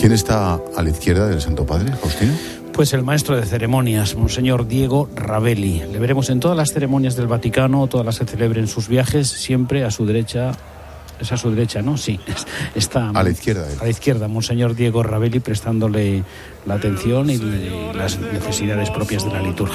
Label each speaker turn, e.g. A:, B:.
A: ¿Quién está a la izquierda del Santo Padre, Faustino?
B: Pues el maestro de ceremonias, Monseñor Diego Ravelli. Le veremos en todas las ceremonias del Vaticano, todas las que celebren sus viajes, siempre a su derecha. Es a su derecha, ¿no? Sí, está
A: a la izquierda.
B: A la izquierda, Monseñor Diego Ravelli, prestándole la atención y las necesidades propias de la liturgia.